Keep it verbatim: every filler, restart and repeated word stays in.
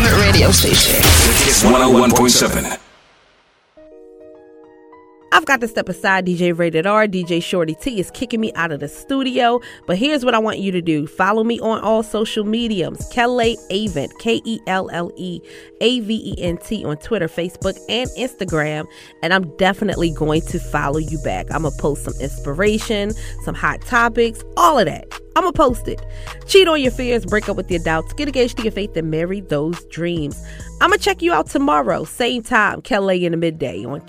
favorite radio station. It's one oh one point seven. I've got to step aside. D J Rated R, D J Shorty T is kicking me out of the studio. But here's what I want you to do. Follow me on all social mediums. Kelle Avent, K E L L E A V E N T on Twitter, Facebook, and Instagram. And I'm definitely going to follow you back. I'm going to post some inspiration, some hot topics, all of that. I'm going to post it. Cheat on your fears, break up with your doubts, get engaged to your faith, and marry those dreams. I'm going to check you out tomorrow, same time, Kelle in the midday on